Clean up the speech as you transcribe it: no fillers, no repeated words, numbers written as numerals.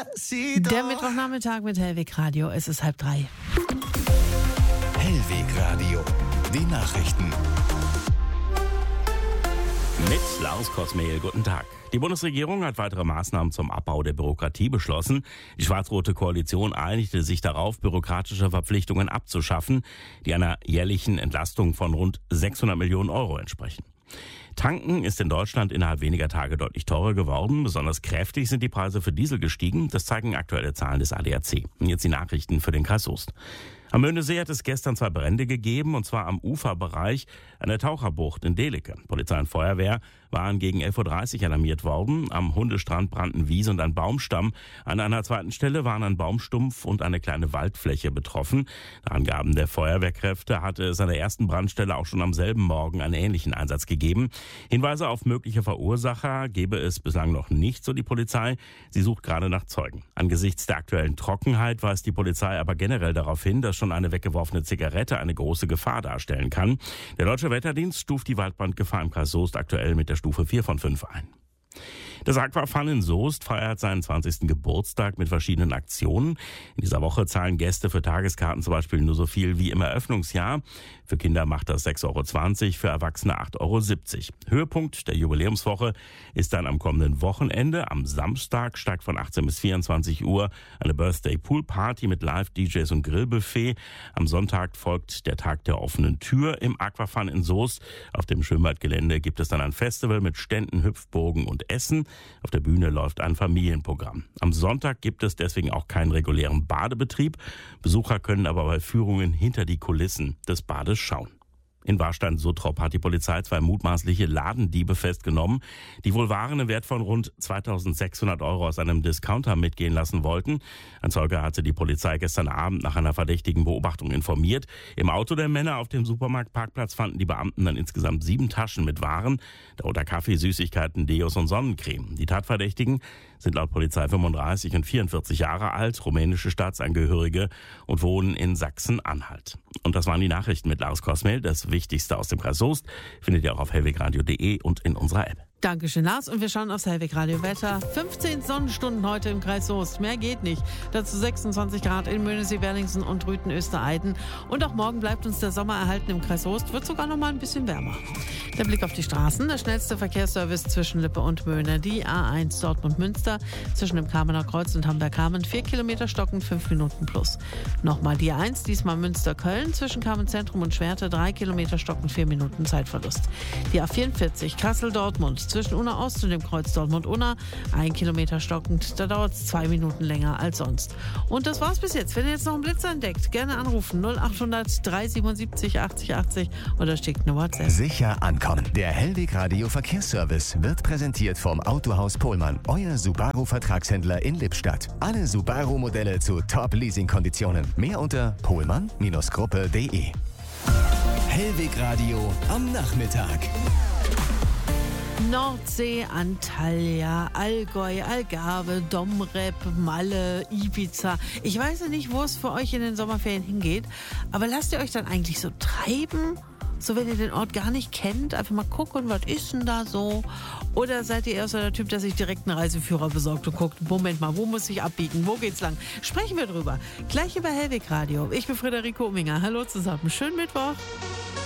Der Mittwochnachmittag mit Hellweg Radio. Es ist 2:30. Hellweg Radio. Die Nachrichten. Mit Lars Kosmehl, guten Tag. Die Bundesregierung hat weitere Maßnahmen zum Abbau der Bürokratie beschlossen. Die schwarz-rote Koalition einigte sich darauf, bürokratische Verpflichtungen abzuschaffen, die einer jährlichen Entlastung von rund 600 Millionen Euro entsprechen. Tanken ist in Deutschland innerhalb weniger Tage deutlich teurer geworden. Besonders kräftig sind die Preise für Diesel gestiegen. Das zeigen aktuelle Zahlen des ADAC. Und jetzt die Nachrichten für den Kreis Soest. Am Möhnesee hat es gestern 2 Brände gegeben, und zwar am Uferbereich an der Taucherbucht in Dehlecke. Polizei und Feuerwehr waren gegen 11:30 Uhr alarmiert worden. Am Hundestrand brannten Wiese und ein Baumstamm. An einer zweiten Stelle waren ein Baumstumpf und eine kleine Waldfläche betroffen. Nach Angaben der Feuerwehrkräfte hatte es an der ersten Brandstelle auch schon am selben Morgen einen ähnlichen Einsatz gegeben. Hinweise auf mögliche Verursacher gebe es bislang noch nicht, so die Polizei. Sie sucht gerade nach Zeugen. Angesichts der aktuellen Trockenheit weist die Polizei aber generell darauf hin, dass schon eine weggeworfene Zigarette eine große Gefahr darstellen kann. Der Deutsche Wetterdienst stuft die Waldbrandgefahr im Kreis Soest aktuell mit der Stufe 4 von 5 ein. Das Aquafun in Soest feiert seinen 20. Geburtstag mit verschiedenen Aktionen. In dieser Woche zahlen Gäste für Tageskarten zum Beispiel nur so viel wie im Eröffnungsjahr. Für Kinder macht das 6,20 €, für Erwachsene 8,70 €. Höhepunkt der Jubiläumswoche ist dann am kommenden Wochenende. Am Samstag steigt von 18 bis 24 Uhr eine Birthday Pool Party mit Live-DJs und Grillbuffet. Am Sonntag folgt der Tag der offenen Tür im Aquafun in Soest. Auf dem Schwimmbadgelände gibt es dann ein Festival mit Ständen, Hüpfburgen und Essen. Auf der Bühne läuft ein Familienprogramm. Am Sonntag gibt es deswegen auch keinen regulären Badebetrieb. Besucher können aber bei Führungen hinter die Kulissen des Bades schauen. In Warstein-Suttrop hat die Polizei 2 mutmaßliche Ladendiebe festgenommen, die wohl Waren im Wert von rund 2.600 € aus einem Discounter mitgehen lassen wollten. Ein Zeuge hatte die Polizei gestern Abend nach einer verdächtigen Beobachtung informiert. Im Auto der Männer auf dem Supermarktparkplatz fanden die Beamten dann insgesamt 7 Taschen mit Waren, darunter Kaffee, Süßigkeiten, Deos und Sonnencreme. Die Tatverdächtigen sind laut Polizei 35 und 44 Jahre alt, rumänische Staatsangehörige und wohnen in Sachsen-Anhalt. Und das waren die Nachrichten mit Lars Kosmehl. Das Wichtigste aus dem Kreis Soest findet ihr auch auf hellwegradio.de und in unserer App. Dankeschön, Lars. Und wir schauen aufs Hellweg Radio Wetter. 15 Sonnenstunden heute im Kreis Soest. Mehr geht nicht. Dazu 26 Grad in Möhnesee, Werlingsen und Rüthen-Österreiden. Und auch morgen bleibt uns der Sommer erhalten im Kreis Soest. Wird sogar noch mal ein bisschen wärmer. Der Blick auf die Straßen. Der schnellste Verkehrsservice zwischen Lippe und Möhne. Die A1 Dortmund-Münster zwischen dem Kamener Kreuz und Hamburg-Kamen. 4 Kilometer stockend, 5 Minuten plus. Nochmal die A1, diesmal Münster-Köln zwischen Kamen-Zentrum und Schwerte. 3 Kilometer stockend, 4 Minuten Zeitverlust. Die A44 Kassel-Dortmund zwischen Unna Ost und dem Kreuz Dortmund-Unna, 1 Kilometer stockend, da dauert es 2 Minuten länger als sonst. Und das war's bis jetzt. Wenn ihr jetzt noch einen Blitzer entdeckt, gerne anrufen 0800 377 80 80 oder schickt eine WhatsApp. Sicher ankommen. Der Hellweg Radio Verkehrsservice wird präsentiert vom Autohaus Pohlmann, euer Subaru-Vertragshändler in Lippstadt. Alle Subaru-Modelle zu Top-Leasing-Konditionen. Mehr unter pohlmann-gruppe.de. Hellweg Radio am Nachmittag. Nordsee, Antalya, Allgäu, Algarve, Domrep, Malle, Ibiza. Ich weiß ja nicht, wo es für euch in den Sommerferien hingeht, aber lasst ihr euch dann eigentlich so treiben? So, wenn ihr den Ort gar nicht kennt, einfach mal gucken, was ist denn da so? Oder seid ihr eher so der Typ, der sich direkt einen Reiseführer besorgt und guckt, Moment mal, wo muss ich abbiegen, wo geht's lang? Sprechen wir drüber. Gleich über Hellweg Radio. Ich bin Friederike Ominger. Hallo zusammen. Schönen Mittwoch.